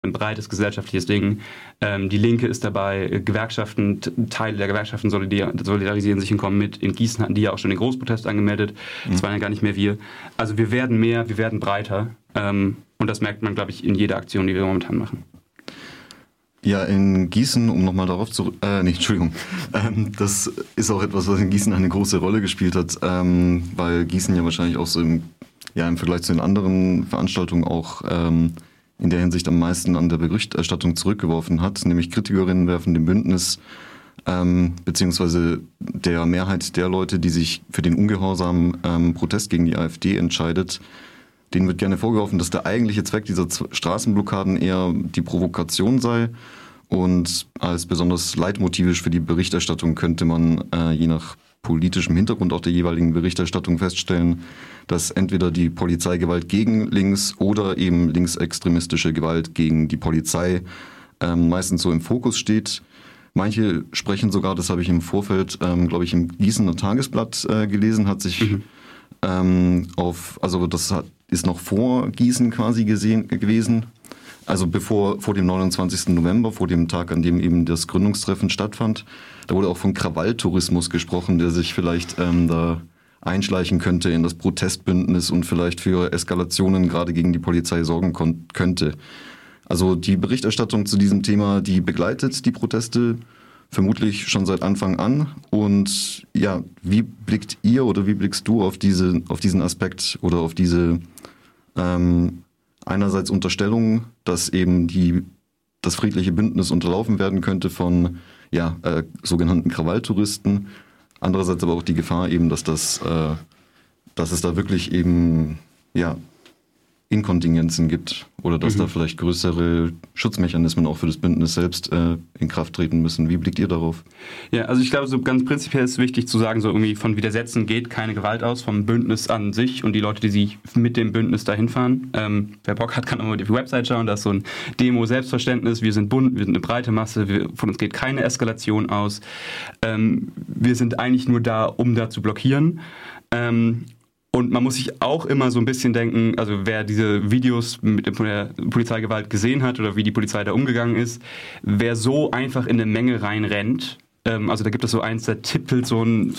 ein breites gesellschaftliches Ding. Die Linke ist dabei, Gewerkschaften, Teile der Gewerkschaften solidarisieren sich und kommen mit. In Gießen hatten die ja auch schon den Großprotest angemeldet. Das waren ja gar nicht mehr wir. Also wir werden mehr, wir werden breiter. Und das merkt man, glaube ich, in jeder Aktion, die wir momentan machen. Ja, in Gießen, um nochmal darauf zu... Entschuldigung. Das ist auch etwas, was in Gießen eine große Rolle gespielt hat, weil Gießen ja wahrscheinlich auch so im Vergleich zu den anderen Veranstaltungen auch in der Hinsicht am meisten an der Berichterstattung zurückgeworfen hat. Nämlich Kritikerinnen werfen dem Bündnis beziehungsweise der Mehrheit der Leute, die sich für den ungehorsamen Protest gegen die AfD entscheidet, denen wird gerne vorgeworfen, dass der eigentliche Zweck dieser Straßenblockaden eher die Provokation sei. Und als besonders leitmotivisch für die Berichterstattung könnte man je nach politischem Hintergrund auch der jeweiligen Berichterstattung feststellen, dass entweder die Polizeigewalt gegen links oder eben linksextremistische Gewalt gegen die Polizei meistens so im Fokus steht. Manche sprechen sogar, das habe ich im Vorfeld, glaube ich, im Gießener Tagesblatt gelesen, hat sich das ist noch vor Gießen quasi gewesen, also vor dem 29. November, vor dem Tag, an dem eben das Gründungstreffen stattfand. Da wurde auch von Krawalltourismus gesprochen, der sich vielleicht da einschleichen könnte in das Protestbündnis und vielleicht für Eskalationen gerade gegen die Polizei sorgen könnte. Also die Berichterstattung zu diesem Thema, die begleitet die Proteste vermutlich schon seit Anfang an. Und ja, wie blickt ihr oder wie blickst du auf diesen Aspekt oder auf diese einerseits Unterstellung, dass eben das friedliche Bündnis unterlaufen werden könnte von sogenannten Krawalltouristen, andererseits aber auch die Gefahr eben, dass es da wirklich eben Inkontingenzen gibt oder dass da vielleicht größere Schutzmechanismen auch für das Bündnis selbst in Kraft treten müssen. Wie blickt ihr darauf? Ja, also ich glaube, so ganz prinzipiell ist wichtig zu sagen, so irgendwie von Widersetzen geht keine Gewalt aus, vom Bündnis an sich und die Leute, die sich mit dem Bündnis dahin fahren. Wer Bock hat, kann auch mal auf die Website schauen, da ist so ein Demo-Selbstverständnis, wir sind bunt, wir sind eine breite Masse, von uns geht keine Eskalation aus. Wir sind eigentlich nur da, um da zu blockieren. Und man muss sich auch immer so ein bisschen denken, also wer diese Videos mit der Polizeigewalt gesehen hat oder wie die Polizei da umgegangen ist, wer so einfach in eine Menge reinrennt, also da gibt es so eins, da tippelt so ein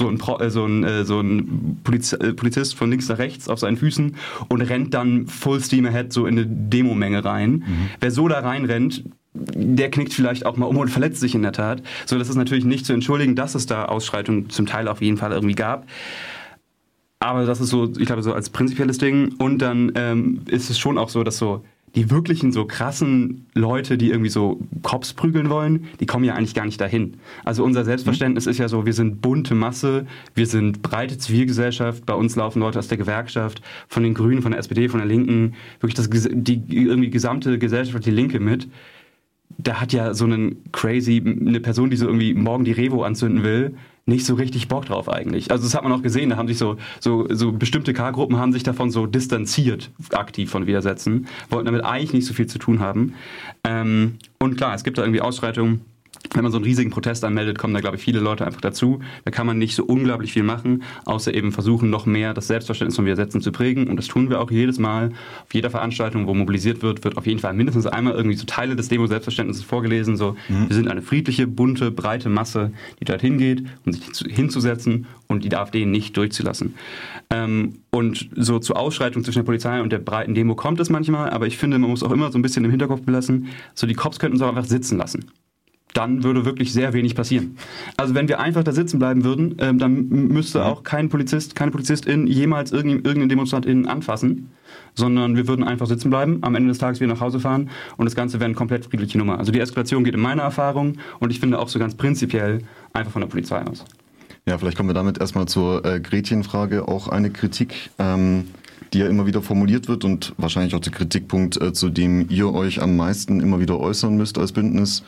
Polizist von links nach rechts auf seinen Füßen und rennt dann full steam ahead so in eine Demomenge rein. Wer so da reinrennt, der knickt vielleicht auch mal um und verletzt sich in der Tat. So, das ist natürlich nicht zu entschuldigen, dass es da Ausschreitungen zum Teil auf jeden Fall irgendwie gab. Aber das ist so, ich glaube, so als prinzipielles Ding. Und dann ist es schon auch so, dass so die wirklichen so krassen Leute, die irgendwie so Cops prügeln wollen, die kommen ja eigentlich gar nicht dahin. Also unser Selbstverständnis ist ja so, wir sind bunte Masse, wir sind breite Zivilgesellschaft, bei uns laufen Leute aus der Gewerkschaft, von den Grünen, von der SPD, von der Linken, wirklich die irgendwie gesamte Gesellschaft, die Linke mit. Da hat ja so eine Person, die so irgendwie morgen die Revo anzünden will, nicht so richtig Bock drauf eigentlich. Also das hat man auch gesehen, da haben sich so bestimmte K-Gruppen haben sich davon so distanziert, aktiv von Widersetzen, wollten damit eigentlich nicht so viel zu tun haben. Und klar, es gibt da irgendwie Ausschreitungen. Wenn man so einen riesigen Protest anmeldet, kommen da, glaube ich, viele Leute einfach dazu. Da kann man nicht so unglaublich viel machen, außer eben versuchen, noch mehr das Selbstverständnis von Widersetzen zu prägen. Und das tun wir auch jedes Mal. Auf jeder Veranstaltung, wo mobilisiert wird auf jeden Fall mindestens einmal irgendwie so Teile des Demo-Selbstverständnisses vorgelesen. So, wir sind eine friedliche, bunte, breite Masse, die dorthin geht, um sich hinzusetzen und die AfD nicht durchzulassen. Und so zur Ausschreitung zwischen der Polizei und der breiten Demo kommt es manchmal, aber ich finde, man muss auch immer so ein bisschen im Hinterkopf belassen, so die Cops könnten es auch einfach sitzen lassen. Dann würde wirklich sehr wenig passieren. Also wenn wir einfach da sitzen bleiben würden, dann müsste auch kein Polizist, keine Polizistin jemals irgendeine Demonstrantin anfassen, sondern wir würden einfach sitzen bleiben, am Ende des Tages wieder nach Hause fahren und das Ganze wäre eine komplett friedliche Nummer. Also die Eskalation geht in meiner Erfahrung und ich finde auch so ganz prinzipiell einfach von der Polizei aus. Ja, vielleicht kommen wir damit erstmal zur Gretchenfrage. Auch eine Kritik, die ja immer wieder formuliert wird und wahrscheinlich auch der Kritikpunkt, zu dem ihr euch am meisten immer wieder äußern müsst als Bündnis.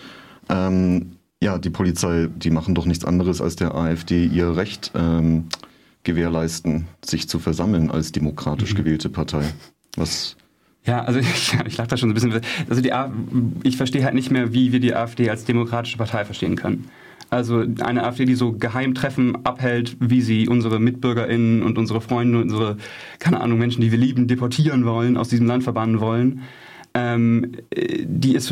Die Polizei, die machen doch nichts anderes als der AfD ihr Recht gewährleisten, sich zu versammeln als demokratisch gewählte Partei. Was? Ja, also ich lag da schon so ein bisschen. Also ich verstehe halt nicht mehr, wie wir die AfD als demokratische Partei verstehen können. Also eine AfD, die so Geheimtreffen abhält, wie sie unsere MitbürgerInnen und unsere Freunde und unsere, keine Ahnung, Menschen, die wir lieben, deportieren wollen, aus diesem Land verbannen wollen. die ist